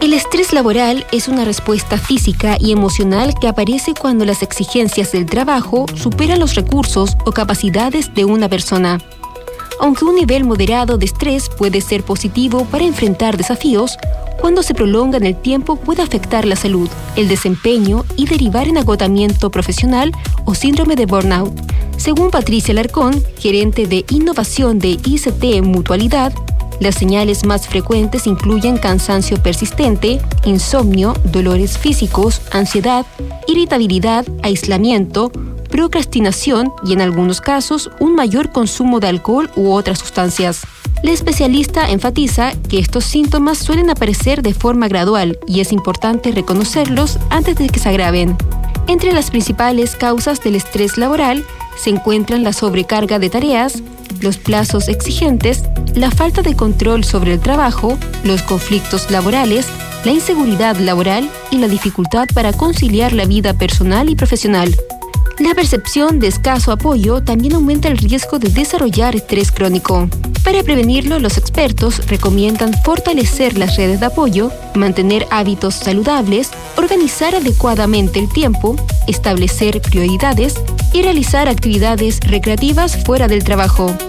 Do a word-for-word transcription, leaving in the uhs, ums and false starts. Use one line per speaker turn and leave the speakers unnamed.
El estrés laboral es una respuesta física y emocional que aparece cuando las exigencias del trabajo superan los recursos o capacidades de una persona. Aunque un nivel moderado de estrés puede ser positivo para enfrentar desafíos, cuando se prolonga en el tiempo puede afectar la salud, el desempeño y derivar en agotamiento profesional o síndrome de burnout. Según Patricia Alarcón, gerente de innovación de I C T Mutualidad, las señales más frecuentes incluyen cansancio persistente, insomnio, dolores físicos, ansiedad, irritabilidad, aislamiento, procrastinación y en algunos casos un mayor consumo de alcohol u otras sustancias. La especialista enfatiza que estos síntomas suelen aparecer de forma gradual y es importante reconocerlos antes de que se agraven. Entre las principales causas del estrés laboral se encuentran la sobrecarga de tareas, los plazos exigentes, la falta de control sobre el trabajo, los conflictos laborales, la inseguridad laboral y la dificultad para conciliar la vida personal y profesional. La percepción de escaso apoyo también aumenta el riesgo de desarrollar estrés crónico. Para prevenirlo, los expertos recomiendan fortalecer las redes de apoyo, mantener hábitos saludables, organizar adecuadamente el tiempo, establecer prioridades y realizar actividades recreativas fuera del trabajo.